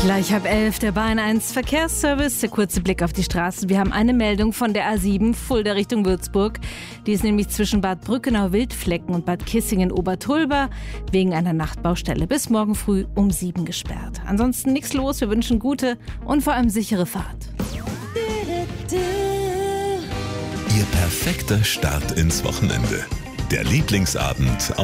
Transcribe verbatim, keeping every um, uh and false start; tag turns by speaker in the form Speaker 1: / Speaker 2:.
Speaker 1: Gleich halb elf, der Bayern eins Verkehrsservice. Der kurze Blick auf die Straßen. Wir haben eine Meldung von der A sieben, Fulda Richtung Würzburg. Die ist nämlich zwischen Bad Brückenau-Wildflecken und Bad Kissingen-Obertulba wegen einer Nachtbaustelle bis morgen früh um sieben gesperrt. Ansonsten nichts los. Wir wünschen gute und vor allem sichere Fahrt.
Speaker 2: Ihr perfekter Start ins Wochenende. Der Lieblingsabend